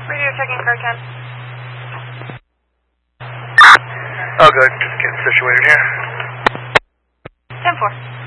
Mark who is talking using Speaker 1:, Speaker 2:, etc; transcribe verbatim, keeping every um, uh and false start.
Speaker 1: Radio checking car ten.
Speaker 2: Oh, good. Just getting situated here.
Speaker 1: ten four.